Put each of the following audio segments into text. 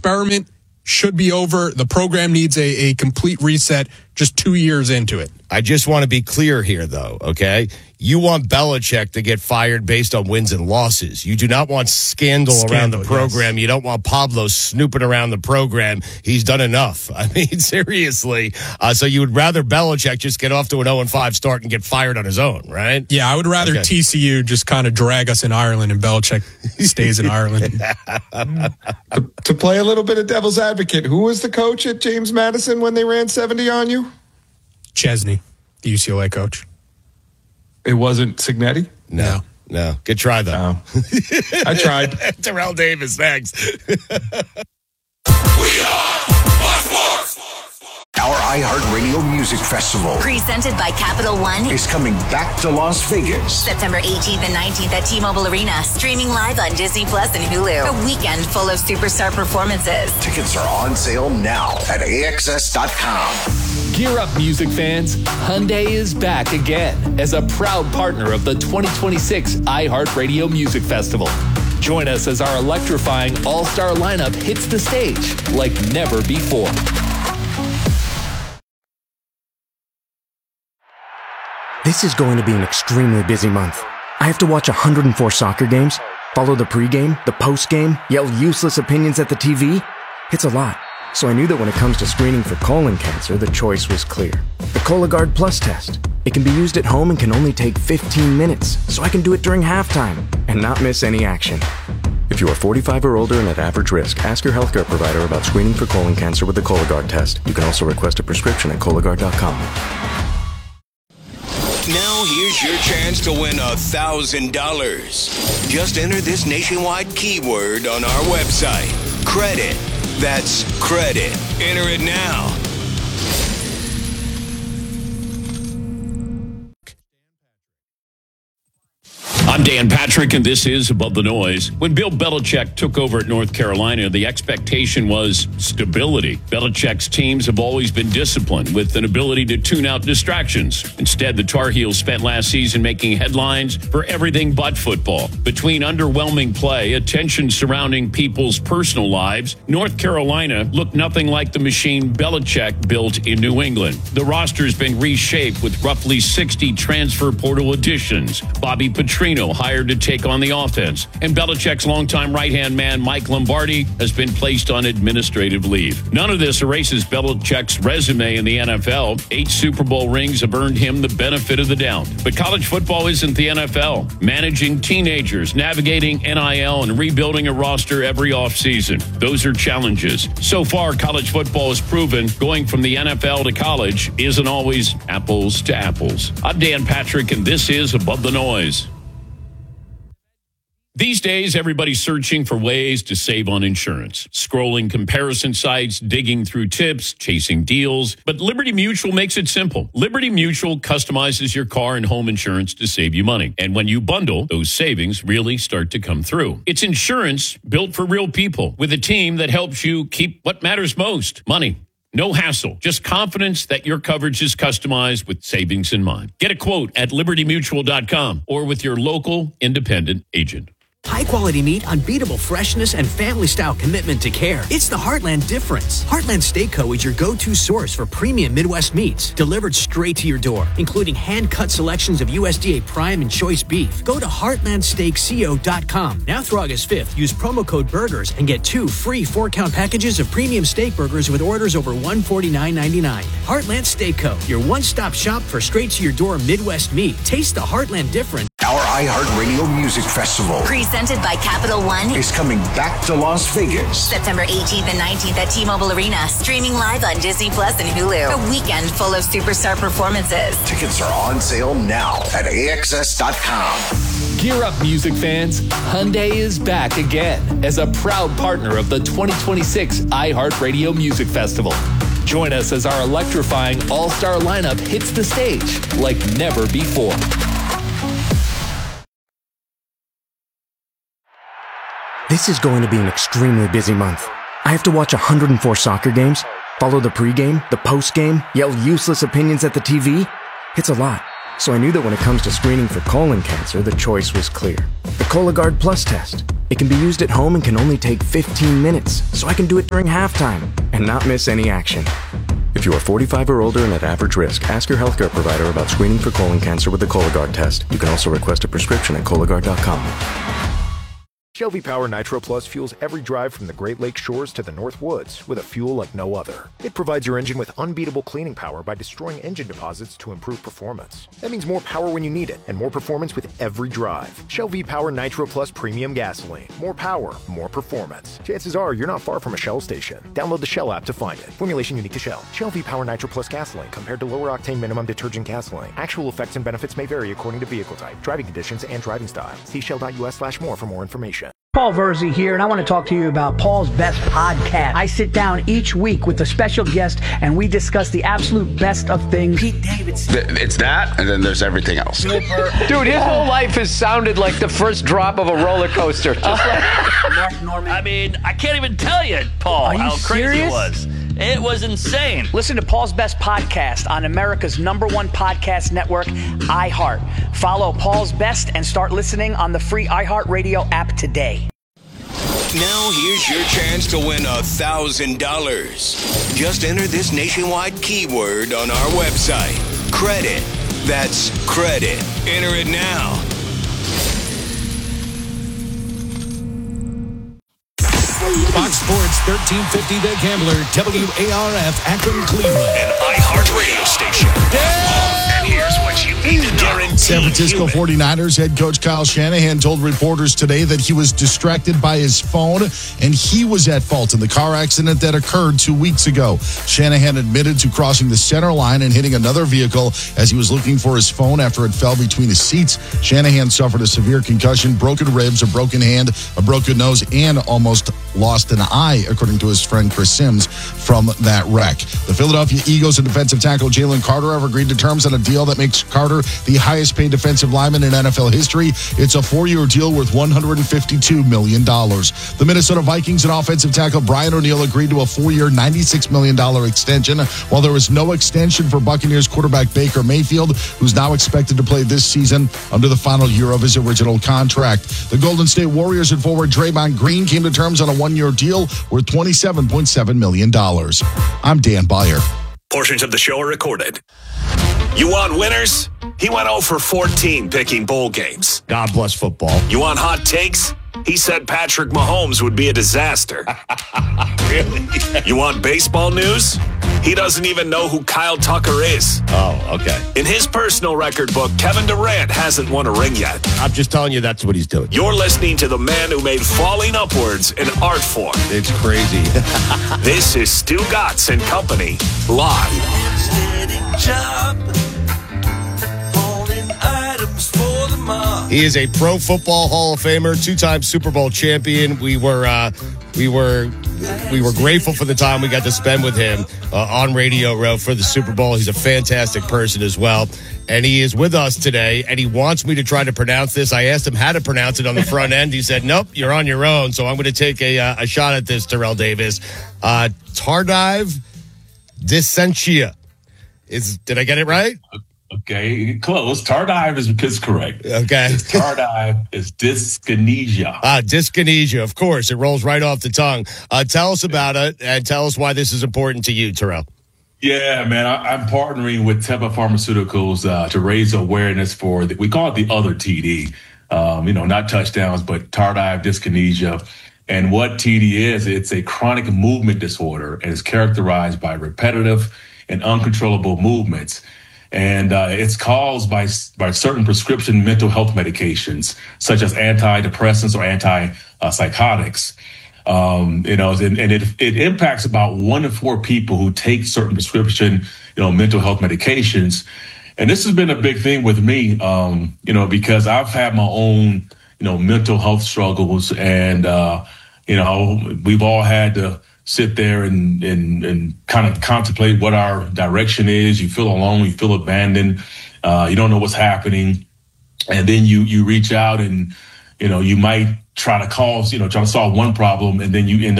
experiment should be over. The program needs a complete reset just 2 years into it. I just want to be clear here, though, okay? You want Belichick to get fired based on wins and losses. You do not want scandal around the program. Yes. You don't want Pablo snooping around the program. He's done enough. I mean, seriously. So you would rather Belichick just get off to an 0-5 start and get fired on his own, right? Yeah, I would rather TCU just kind of drag us in Ireland and Belichick stays in Ireland. To play a little bit of devil's advocate, who was the coach at James Madison when they ran 70 on you? Chesney, the UCLA coach. It wasn't Cignetti? No. Good try, though. No. I tried. Terrell Davis, thanks. We are Sports. Our iHeartRadio Music Festival, presented by Capital One, is coming back to Las Vegas. September 18th and 19th at T-Mobile Arena. Streaming live on Disney Plus and Hulu. A weekend full of superstar performances. Tickets are on sale now at AXS.com. Gear up, music fans. Hyundai is back again as a proud partner of the 2026 iHeartRadio Music Festival. Join us as our electrifying all-star lineup hits the stage like never before. This is going to be an extremely busy month. I have to watch 104 soccer games, follow the pregame, the postgame, yell useless opinions at the TV. It's a lot. So I knew that when it comes to screening for colon cancer, the choice was clear. The Cologuard Plus test. It can be used at home and can only take 15 minutes, so I can do it during halftime and not miss any action. If you are 45 or older and at average risk, ask your healthcare provider about screening for colon cancer with the Cologuard test. You can also request a prescription at Cologuard.com. Now here's your chance to win $1,000. Just enter this nationwide keyword on our website. Credit. That's credit. Enter it now. I'm Dan Patrick, and this is Above the Noise. When Bill Belichick took over at North Carolina, the expectation was stability. Belichick's teams have always been disciplined with an ability to tune out distractions. Instead, the Tar Heels spent last season making headlines for everything but football. Between underwhelming play, attention surrounding people's personal lives, North Carolina looked nothing like the machine Belichick built in New England. The roster's been reshaped with roughly 60 transfer portal additions. Bobby Petrino hired to take on the offense. And Belichick's longtime right-hand man, Mike Lombardi, has been placed on administrative leave. None of this erases Belichick's resume in the NFL. 8 Super Bowl rings have earned him the benefit of the doubt. But college football isn't the NFL. Managing teenagers, navigating NIL, and rebuilding a roster every offseason. Those are challenges. So far, college football has proven going from the NFL to college isn't always apples to apples. I'm Dan Patrick, and this is Above the Noise. These days, everybody's searching for ways to save on insurance. Scrolling comparison sites, digging through tips, chasing deals. But Liberty Mutual makes it simple. Liberty Mutual customizes your car and home insurance to save you money. And when you bundle, those savings really start to come through. It's insurance built for real people with a team that helps you keep what matters most, money. No hassle, just confidence that your coverage is customized with savings in mind. Get a quote at libertymutual.com or with your local independent agent. High-quality meat, unbeatable freshness, and family-style commitment to care. It's the Heartland difference. Heartland Steak Co. is your go-to source for premium Midwest meats, delivered straight to your door, including hand-cut selections of USDA Prime and Choice beef. Go to heartlandsteakco.com. Now through August 5th, use promo code BURGERS and get 2 free 4-count packages of premium steak burgers with orders over $149.99. Heartland Steak Co., your one-stop shop for straight-to-your-door Midwest meat. Taste the Heartland difference. Our iHeartRadio Music Festival, presented by Capital One, is coming back to Las Vegas. September 18th and 19th at T-Mobile Arena. Streaming live on Disney Plus and Hulu. A weekend full of superstar performances. Tickets are on sale now at AXS.com. Gear up, music fans. Hyundai is back again as a proud partner of the 2026 iHeartRadio Music Festival. Join us as our electrifying all-star lineup hits the stage like never before. This is going to be an extremely busy month. I have to watch 104 soccer games, follow the pregame, the postgame, yell useless opinions at the TV. It's a lot. So I knew that when it comes to screening for colon cancer, the choice was clear. The Cologuard Plus test. It can be used at home and can only take 15 minutes, so I can do it during halftime and not miss any action. If you are 45 or older and at average risk, ask your healthcare provider about screening for colon cancer with the Cologuard test. You can also request a prescription at Cologuard.com. Shell V-Power Nitro Plus fuels every drive from the Great Lakes shores to the North Woods with a fuel like no other. It provides your engine with unbeatable cleaning power by destroying engine deposits to improve performance. That means more power when you need it and more performance with every drive. Shell V-Power Nitro Plus Premium Gasoline. More power, more performance. Chances are you're not far from a Shell station. Download the Shell app to find it. Formulation unique to Shell. Shell V-Power Nitro Plus Gasoline compared to lower octane minimum detergent gasoline. Actual effects and benefits may vary according to vehicle type, driving conditions, and driving style. See shell.us/more for more information. Paul Verzi here, and I want to talk to you about Paul's Best Podcast. I sit down each week with a special guest, and we discuss the absolute best of things. Pete Davidson. It's that, and then there's everything else. Dude, his whole life has sounded like the first drop of a roller coaster. Just like Mark Norman. I mean, I can't even tell you, Paul, how crazy it was. It was insane. Listen to Paul's Best Podcast on America's #1 podcast network, iHeart. Follow Paul's Best and start listening on the free iHeartRadio app today. Now here's your chance to win $1,000. Just enter this nationwide keyword on our website. Credit. That's credit. Enter it now. Fox Sports 1350 The Gambler, WARF, Akron, Cleveland. An iHeart radio station. And here's what you need to know. San Francisco 49ers head coach Kyle Shanahan told reporters today that he was distracted by his phone and he was at fault in the car accident that occurred 2 weeks ago. Shanahan admitted to crossing the center line and hitting another vehicle as he was looking for his phone after it fell between his seats. Shanahan suffered a severe concussion, broken ribs, a broken hand, a broken nose, and almost lost an eye, according to his friend Chris Sims, from that wreck. The Philadelphia Eagles and defensive tackle Jalen Carter have agreed to terms on a deal that makes Carter the highest paid defensive lineman in NFL history. It's a 4-year deal worth $152 million. The Minnesota Vikings and offensive tackle Brian O'Neill agreed to a 4-year, $96 million extension, while there was no extension for Buccaneers quarterback Baker Mayfield, who's now expected to play this season under the final year of his original contract. The Golden State Warriors and forward Draymond Green came to terms on a 1-year deal worth $27.7 million. I'm Dan Beyer. Portions of the show are recorded. You want winners? He went 0 for 14 picking bowl games. God bless football. You want hot takes? He said Patrick Mahomes would be a disaster. Really? You want baseball news? He doesn't even know who Kyle Tucker is. Oh, okay. In his personal record book, Kevin Durant hasn't won a ring yet. I'm just telling you that's what he's doing. You're listening to the man who made falling upwards an art form. It's crazy. This is Stu Gatz and Company, live. He is a Pro Football Hall of Famer, 2-time Super Bowl champion. We were grateful for the time we got to spend with him on Radio Row for the Super Bowl. He's a fantastic person as well. And he is with us today, and he wants me to try to pronounce this. I asked him how to pronounce it on the front end. He said, nope, you're on your own. So I'm going to take a shot at this, Terrell Davis. Tardive Dysenteria. Did I get it right? Okay, close. Tardive is correct. Okay. Tardive is dyskinesia. Dyskinesia, of course. It rolls right off the tongue. Tell us about it and tell us why this is important to you, Terrell. Yeah, man, I'm partnering with Teva Pharmaceuticals to raise awareness for, we call it the other TD. Not touchdowns, but tardive dyskinesia. And what TD is, it's a chronic movement disorder and is characterized by repetitive and uncontrollable movements. And it's caused by certain prescription mental health medications, such as antidepressants or antipsychotics. And it impacts about 1 in 4 people who take certain prescription, mental health medications. And this has been a big thing with me, because I've had my own, mental health struggles, and we've all had to sit there and kind of contemplate what our direction is. You feel alone, you feel abandoned, you don't know what's happening. And then you reach out and, you might try to solve one problem, and then you end up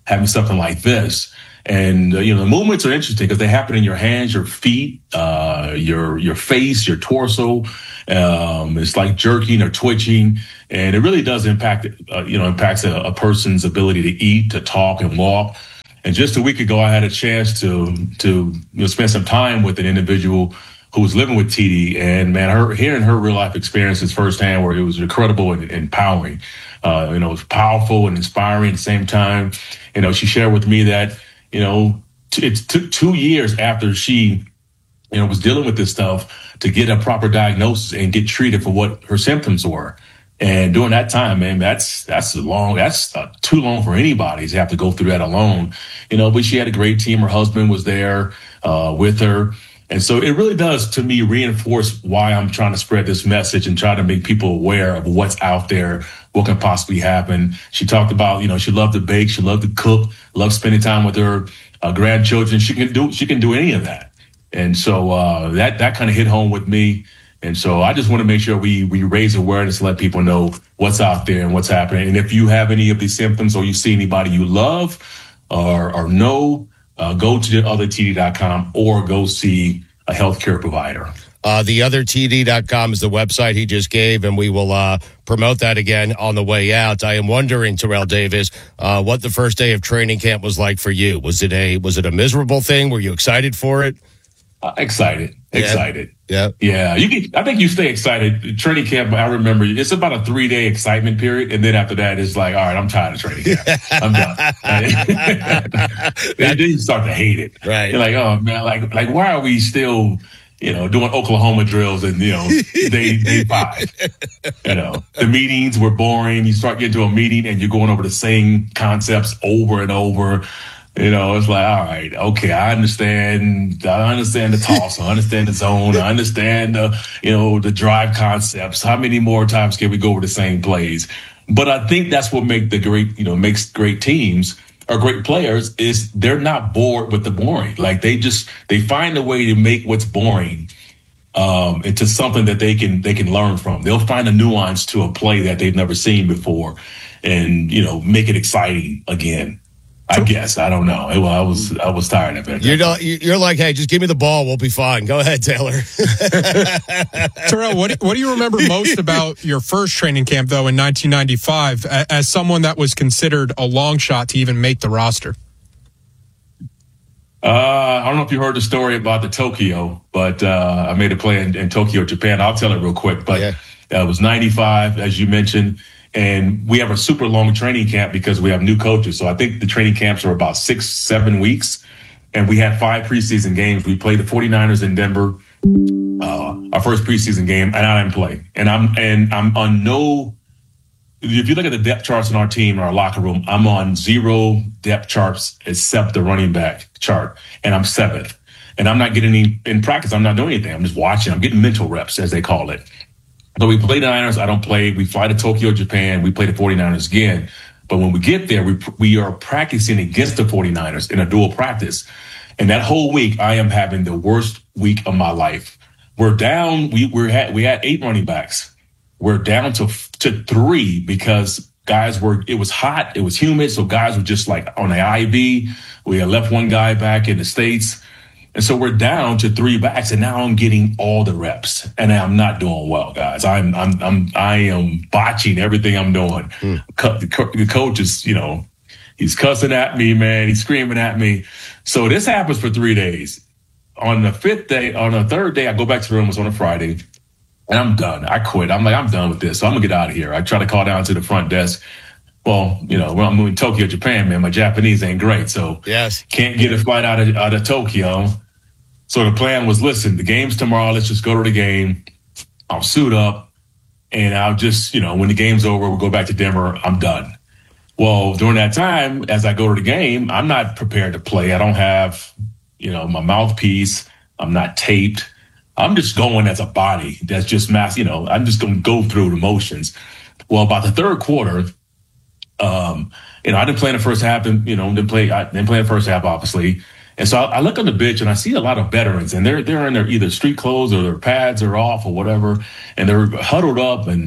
having something like this. And, the movements are interesting because they happen in your hands, your feet, your face, your torso. It's like jerking or twitching. And it really does impacts a person's ability to eat, to talk and walk. And just a week ago, I had a chance to spend some time with an individual who was living with TD, and man, hearing her real life experiences firsthand, where it was incredible and empowering. It was powerful and inspiring at the same time. She shared with me that it took 2 years after she was dealing with this stuff to get a proper diagnosis and get treated for what her symptoms were. And during that time, man, that's too long for anybody to have to go through that alone. But she had a great team. Her husband was there with her. And so it really does, to me, reinforce why I'm trying to spread this message and try to make people aware of what's out there, what can possibly happen. She talked about, she loved to bake, she loved to cook, loved spending time with her grandchildren. She can do any of that. And so that kind of hit home with me. And so I just want to make sure we raise awareness and let people know what's out there and what's happening. And if you have any of these symptoms or you see anybody you love or know, go to theothertd.com or go see a healthcare provider. Theothertd.com is the website he just gave, and we will promote that again on the way out. I am wondering, Terrell Davis, what the first day of training camp was like for you. Was it a miserable thing? Were you excited for it? Excited. Yeah. I think you stay excited. Training camp, I remember, it's about a 3-day excitement period. And then after that, it's like, all right, I'm tired of training camp. I'm done. Then you start to hate it. Right. You're like, oh, man, like why are we still, doing Oklahoma drills and, day 5? The meetings were boring. You start getting to a meeting and you're going over the same concepts over and over. It's like, all right, okay, I understand the toss, I understand the zone, I understand the drive concepts. How many more times can we go over the same plays? But I think that's what makes great teams or great players is they're not bored with the boring. Like they find a way to make what's boring into something that they can learn from. They'll find a nuance to a play that they've never seen before and, make it exciting again. I guess. I don't know. I was tired of it. You're like, hey, just give me the ball. We'll be fine. Go ahead, Taylor. Terrell, what do you remember most about your first training camp, though, in 1995, as someone that was considered a long shot to even make the roster? I don't know if you heard the story about the Tokyo, but I made a play in Tokyo, Japan. I'll tell it real quick. But it was 95, as you mentioned. And we have a super long training camp because we have new coaches. So I think the training camps are about 6-7 weeks. And we had 5 preseason games. We played the 49ers in Denver, our first preseason game, and I didn't play. And I'm on no, if you look at the depth charts in our team, in our locker room, I'm on 0 depth charts except the running back chart. And I'm 7th. And I'm not getting any in practice. I'm not doing anything. I'm just watching. I'm getting mental reps, as they call it. So we play the Niners. I don't play. We fly to Tokyo, Japan. We play the 49ers again. But when we get there, we are practicing against the 49ers in a dual practice. And that whole week, I am having the worst week of my life. We're down. We had 8 running backs. We're down to 3 because it was hot. It was humid. So guys were just like on the IV. We had left 1 guy back in the States. And so we're down to 3 backs, and now I'm getting all the reps, and I'm not doing well, guys. I am botching everything I'm doing. The coach is, he's cussing at me, man. He's screaming at me. So this happens for 3 days. On the 3rd day, I go back to the room. It's on a Friday, and I'm done. I quit. I'm like, I'm done with this. So I'm gonna get out of here. I try to call down to the front desk. Well, when I'm moving to Tokyo, Japan, man, my Japanese ain't great, so can't get a flight out of Tokyo. So the plan was, listen, the game's tomorrow. Let's just go to the game. I'll suit up, and I'll just, when the game's over, we'll go back to Denver. I'm done. Well, during that time, as I go to the game, I'm not prepared to play. I don't have, my mouthpiece. I'm not taped. I'm just going as a body that's just mass. I'm just going to go through the motions. Well, about the 3rd quarter, I didn't play in the first half, and didn't play in the first half, obviously. And so I look on the bench and I see a lot of veterans, and they're in their either street clothes or their pads are off or whatever, and they're huddled up, and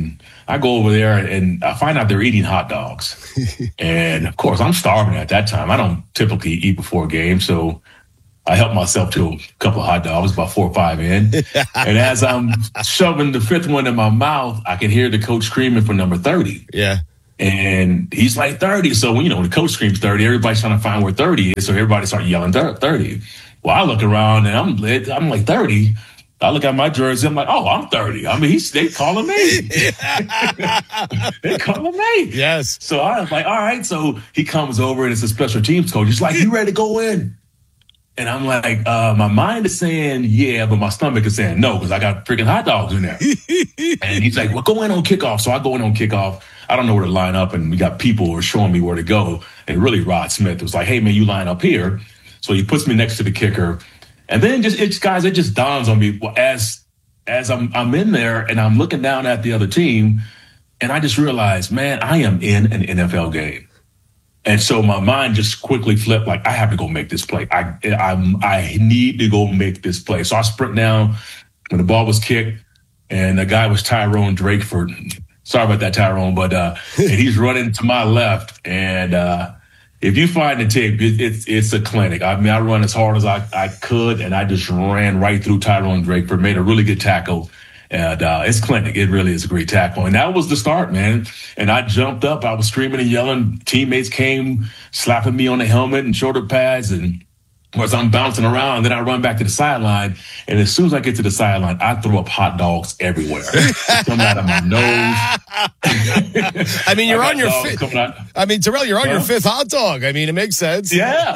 I go over there and I find out they're eating hot dogs. And of course, I'm starving at that time. I don't typically eat before a game, so I help myself to a couple of hot dogs, about 4 or 5 in. And as I'm shoving the 5th one in my mouth, I can hear the coach screaming for number 30. Yeah. And he's like 30. So, when the coach screams 30, everybody's trying to find where 30 is. So everybody started yelling 30. Well, I look around and I'm like 30. I look at my jersey. I'm like, oh, I'm 30. I mean, they calling me. They calling me. Yes. So I was like, all right. So he comes over and it's a special teams coach. He's like, you ready to go in? And I'm like, my mind is saying yeah, but my stomach is saying no because I got freaking hot dogs in there. And he's like, well, go in on kickoff. So I go in on kickoff. I don't know where to line up, and we got people who are showing me where to go. And really, Rod Smith was like, hey, man, you line up here. So he puts me next to the kicker. And then it just dawns on me as I'm in there and I'm looking down at the other team, and I just realized, man, I am in an NFL game. And so my mind just quickly flipped, like, I have to go make this play. I need to go make this play. So I sprint down when the ball was kicked, and the guy was Tyrone Drakeford. Sorry about that, Tyrone, but and he's running to my left. And if you find the tape, it's a clinic. I mean, I run as hard as I could, and I just ran right through Tyrone Drakeford, made a really good tackle. And it's clinic. It really is a great tackle. And that was the start, man. And I jumped up. I was screaming and yelling. Teammates came slapping me on the helmet and shoulder pads. And of course, I'm bouncing around. Then I run back to the sideline. And as soon as I get to the sideline, I throw up hot dogs everywhere. Coming out of my nose. I mean, you're on your fifth. I mean, Terrell, you're on your 5th hot dog. I mean, it makes sense. Yeah.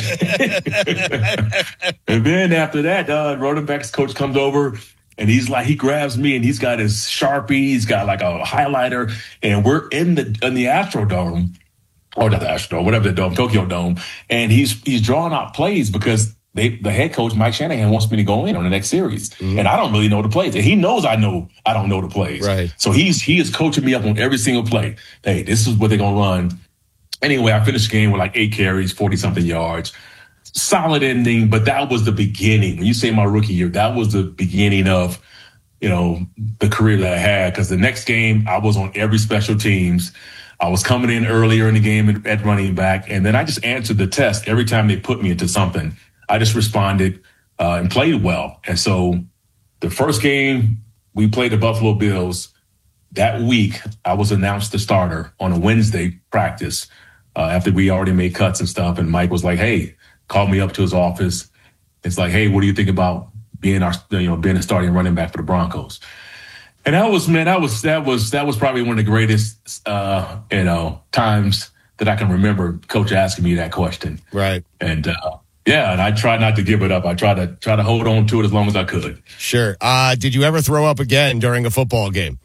And then after that, running backs coach comes over. And he grabs me and he's got his Sharpie. He's got like a highlighter, and we're in the Astrodome, or not the Astrodome, whatever the dome, Tokyo Dome. And he's drawing out plays because the head coach, Mike Shanahan, wants me to go in on the next series. Mm-hmm. And I don't really know the plays. And he knows I don't know the plays. Right. So he is coaching me up on every single play. Hey, this is what they're going to run. Anyway, I finished the game with like 8 carries, 40-something yards. Solid ending, but that was the beginning. When you say my rookie year, that was the beginning of, the career that I had. Because the next game, I was on every special teams. I was coming in earlier in the game at running back, and then I just answered the test every time they put me into something. I just responded and played well. And so the first game, we played the Buffalo Bills. That week, I was announced the starter on a Wednesday practice after we already made cuts and stuff. And Mike was like, hey, called me up to his office. It's like, hey, what do you think about being a starting running back for the Broncos? And that was probably one of the greatest, times that I can remember coach asking me that question. Right. And, and I tried not to give it up. I tried to hold on to it as long as I could. Sure. Did you ever throw up again during a football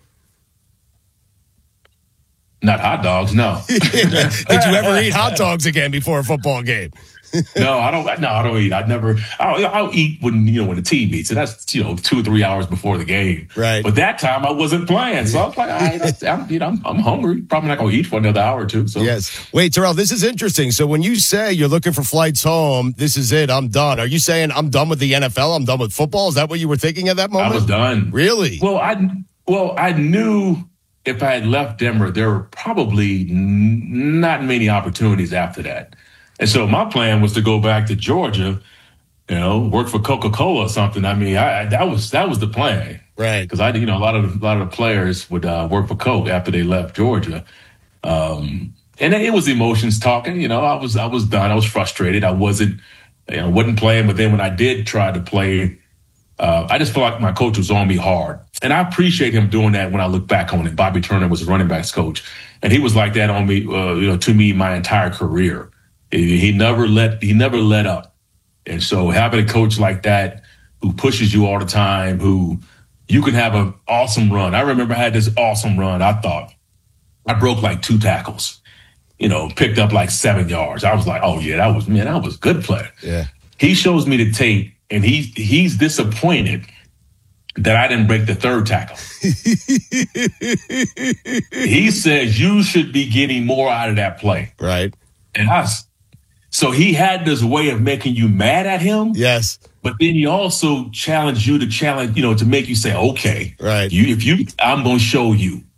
game? Not hot dogs, no. Did you ever eat hot dogs again before a football game? No, I don't eat. I'll eat when the team eats. And that's, 2 or 3 hours before the game. Right. But that time I wasn't playing. So I was like, I'm hungry. Probably not going to eat for another hour or two. So. Yes. Wait, Terrell, this is interesting. So when you say you're looking for flights home, this is it, I'm done. Are you saying I'm done with the NFL? I'm done with football? Is that what you were thinking at that moment? I was done. Really? Well, I knew if I had left Denver, there were probably not many opportunities after that. And so my plan was to go back to Georgia, work for Coca-Cola or something. I mean, that was the plan, right? Because a lot of the players would work for Coke after they left Georgia, and it was emotions talking. I was done. I was frustrated. I wasn't playing. But then when I did try to play, I just felt like my coach was on me hard, and I appreciate him doing that. When I look back on it, Bobby Turner was a running backs coach, and he was like that on me, to me my entire career. He never let up. And so having a coach like that who pushes you all the time, who you can have an awesome run. I remember I had this awesome run. I thought I broke like 2 tackles, picked up like 7 yards. I was like, oh yeah, that was good play. Yeah. He shows me the tape and he's disappointed that I didn't break the 3rd tackle. He says you should be getting more out of that play. Right. And so he had this way of making you mad at him. Yes. But then he also challenged you to to make you say, okay, right. I'm going to show you.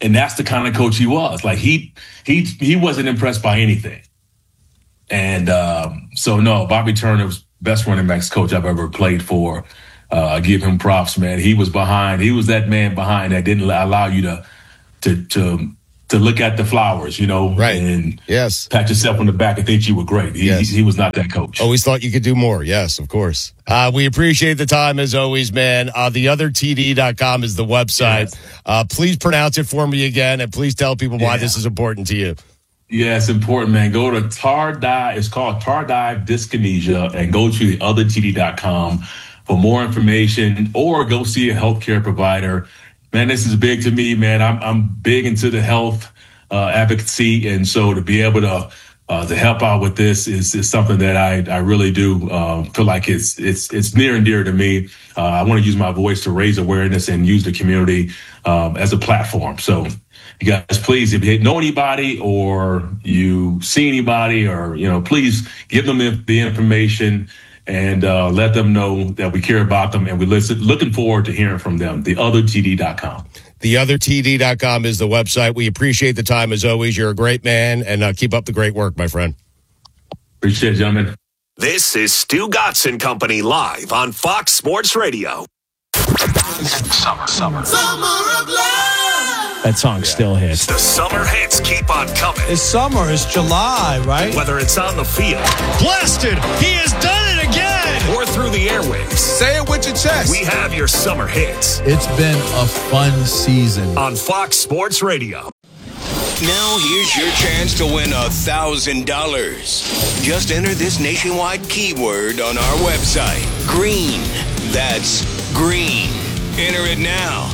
And that's the kind of coach he was. Like he wasn't impressed by anything. And so no, Bobby Turner was best running backs coach I've ever played for. I give him props, man. He was that man behind that didn't allow you to look at the flowers, right? And yes, pat yourself on the back and think you were great. He was not that coach. Always thought you could do more. Yes, of course. We appreciate the time as always, man. TheOtherTD.com is the website. Yes. Please pronounce it for me again, and please tell people why this is important to you. Yeah, it's important, man. Go to Tardive. It's called Tardive Dyskinesia, and go to TheOtherTD.com for more information, or go see a healthcare provider. Man, this is big to me, man. I'm big into the health advocacy, and so to be able to help out with this is something that I really do feel like it's near and dear to me. I want to use my voice to raise awareness and use the community as a platform. So, you guys, please, if you know anybody or you see anybody, or please give them the information and let them know that we care about them and we looking forward to hearing from them. TheOtherTD.com. TheOtherTD.com is the website. We appreciate the time as always. You're a great man, and keep up the great work, my friend. Appreciate it, gentlemen. This is Stu Gatz and Company live on Fox Sports Radio. Summer of love. That song still hits. The summer hits keep on coming. It's summer. It's July, right? Whether it's on the field. Blasted. He has done it again. Or through the airwaves. Say it with your chest. We have your summer hits. It's been a fun season. On Fox Sports Radio. Now here's your chance to win $1,000. Just enter this nationwide keyword on our website. Green. That's green. Enter it now.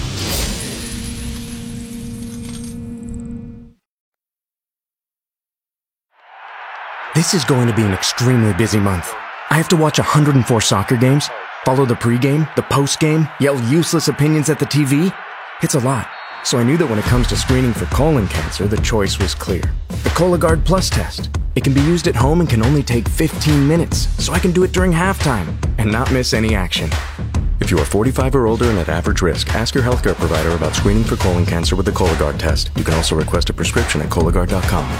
This is going to be an extremely busy month. I have to watch 104 soccer games, follow the pregame, the postgame, yell useless opinions at the TV. It's a lot. So I knew that when it comes to screening for colon cancer, the choice was clear. The Cologuard Plus test. It can be used at home and can only take 15 minutes, so I can do it during halftime and not miss any action. If you are 45 or older and at average risk, ask your healthcare provider about screening for colon cancer with the Cologuard test. You can also request a prescription at Cologuard.com.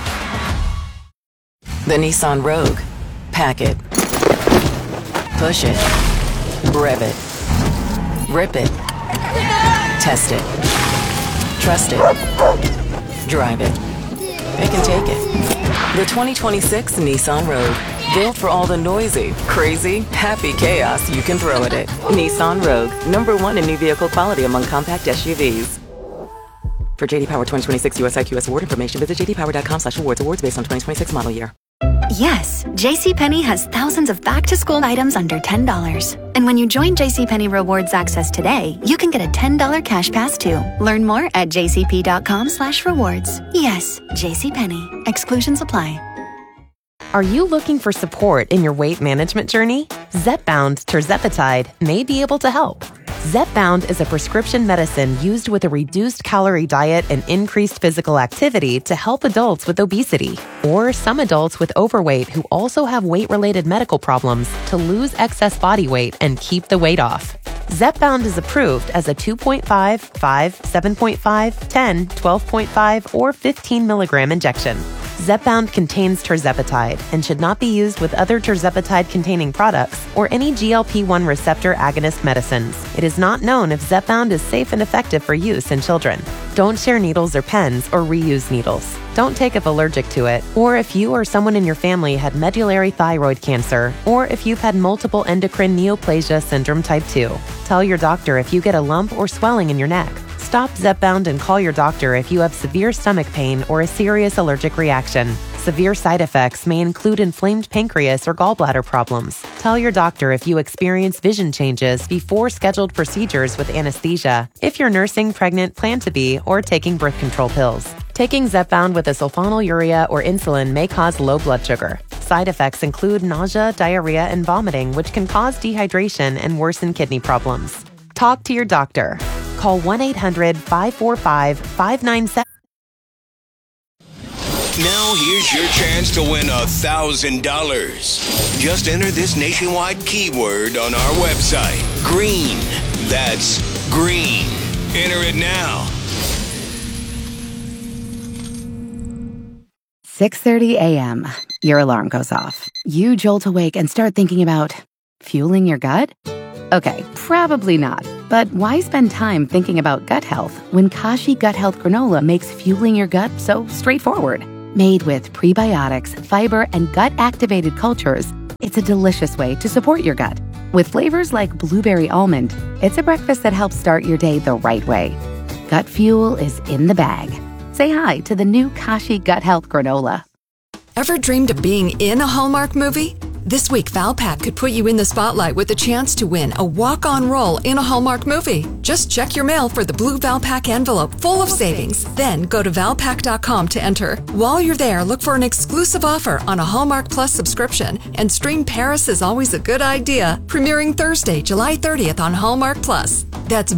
The Nissan Rogue. Pack it. Push it. Rev it. Rip it. Test it. Trust it. Drive it. It can take it. The 2026 Nissan Rogue. Built for all the noisy, crazy, happy chaos you can throw at it. Nissan Rogue. #1 in new vehicle quality among compact SUVs. For JD Power 2026 US IQS award information, visit jdpower.com/awards. Awards based on 2026 model year. Yes, JCPenney has thousands of back-to-school items under $10. And when you join JCPenney Rewards Access today, you can get a $10 cash pass too. Learn more at jcp.com/rewards. Yes, JCPenney. Exclusions apply. Are you looking for support in your weight management journey? Zepbound tirzepatide may be able to help. Zepbound is a prescription medicine used with a reduced calorie diet and increased physical activity to help adults with obesity, or some adults with overweight who also have weight-related medical problems to lose excess body weight and keep the weight off. Zepbound is approved as a 2.5, 5, 7.5, 10, 12.5, or 15 milligram injection. Zepbound contains tirzepatide and should not be used with other tirzepatide-containing products or any GLP-1 receptor agonist medicines. It is not known if Zepbound is safe and effective for use in children. Don't share needles or pens or reuse needles. Don't take if allergic to it, or if you or someone in your family had medullary thyroid cancer, or if you've had multiple endocrine neoplasia syndrome type 2. Tell your doctor if you get a lump or swelling in your neck. Stop Zepbound and call your doctor if you have severe stomach pain or a serious allergic reaction. Severe side effects may include inflamed pancreas or gallbladder problems. Tell your doctor if you experience vision changes before scheduled procedures with anesthesia, if you're nursing, pregnant, plan to be, or taking birth control pills. Taking Zepbound with a sulfonylurea or insulin may cause low blood sugar. Side effects include nausea, diarrhea, and vomiting, which can cause dehydration and worsen kidney problems. Talk to your doctor. Call 1-800-545-597. Now here's your chance to win $1,000. Just enter this nationwide keyword on our website. Green. That's green. Enter it now. 6:30 a.m. Your alarm goes off. You jolt awake and start thinking about fueling your gut? Okay, probably not. But why spend time thinking about gut health when Kashi Gut Health Granola makes fueling your gut so straightforward? Made with prebiotics, fiber, and gut-activated cultures, it's a delicious way to support your gut. With flavors like blueberry almond, it's a breakfast that helps start your day the right way. Gut fuel is in the bag. Say hi to the new Kashi Gut Health Granola. Ever dreamed of being in a Hallmark movie? This week, Valpak could put you in the spotlight with a chance to win a walk-on role in a Hallmark movie. Just check your mail for the blue Valpak envelope full of savings. Then go to Valpak.com to enter. While you're there, look for an exclusive offer on a Hallmark Plus subscription and stream Paris is Always a Good Idea, premiering Thursday, July 30th on Hallmark Plus. That's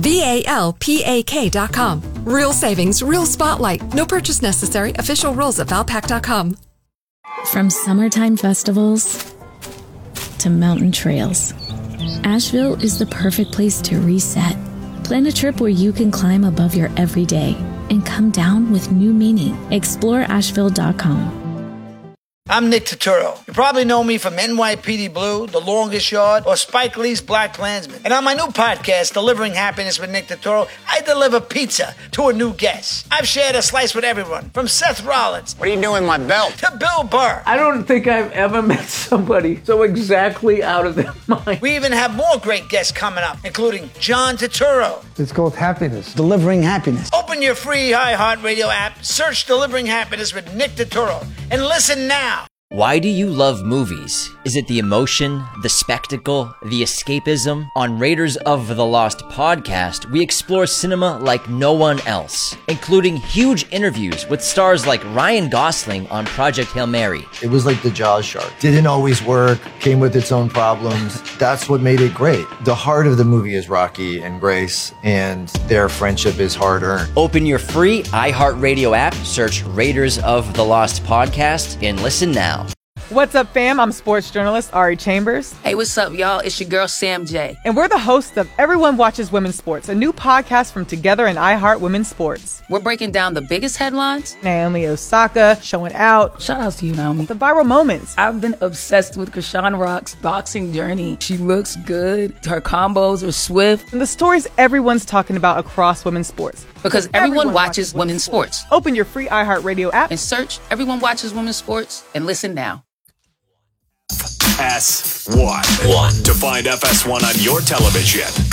VALPAK.com. Real savings, real spotlight. No purchase necessary. Official rules at Valpak.com. From summertime festivals to mountain trails, Asheville is the perfect place to reset. Plan a trip where you can climb above your everyday and come down with new meaning. Explore Asheville.com. I'm Nick Turturro. You probably know me from NYPD Blue, The Longest Yard, or Spike Lee's Black Klansman. And on my new podcast, Delivering Happiness with Nick Turturro, I deliver pizza to a new guest. I've shared a slice with everyone, from Seth Rollins. What are you doing with my belt? To Bill Burr. I don't think I've ever met somebody so exactly out of their mind. We even have more great guests coming up, including John Turturro. It's called Happiness. Delivering Happiness. Open your free iHeartRadio app, search Delivering Happiness with Nick Turturro, and listen now. Why do you love movies? Is it the emotion, the spectacle, the escapism? On Raiders of the Lost podcast, we explore cinema like no one else, including huge interviews with stars like Ryan Gosling on Project Hail Mary. It was like the Jaws shark. Didn't always work, came with its own problems. That's what made it great. The heart of the movie is Rocky and Grace, and their friendship is hard-earned. Open your free iHeartRadio app, search Raiders of the Lost podcast, and listen now. What's up, fam? I'm sports journalist Ari Chambers. Hey, what's up, y'all? It's your girl, Sam J. And we're the hosts of Everyone Watches Women's Sports, a new podcast from Together and iHeart Women's Sports. We're breaking down the biggest headlines. Naomi Osaka showing out. Shout out to you, Naomi. The viral moments. I've been obsessed with Krishan Rock's boxing journey. She looks good. Her combos are swift. And the stories everyone's talking about across women's sports. Because everyone watches women's sports. Open your free iHeartRadio app and search Everyone Watches Women's Sports and listen now. FS1. To find FS1 on your television,